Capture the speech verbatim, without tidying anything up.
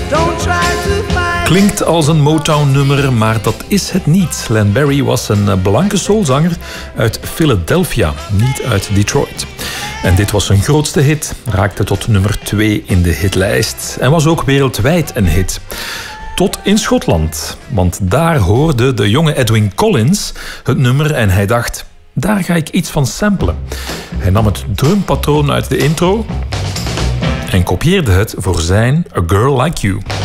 Don't try to fight. Klinkt als een Motown-nummer, maar dat is het niet. Len Barry was een blanke soulzanger uit Philadelphia, niet uit Detroit. En dit was zijn grootste hit, raakte tot nummer twee in de hitlijst en was ook wereldwijd een hit. Tot in Schotland, want daar hoorde de jonge Edwyn Collins het nummer en hij dacht, daar ga ik iets van samplen. Hij nam het drumpatroon uit de intro en kopieerde het voor zijn A Girl Like You.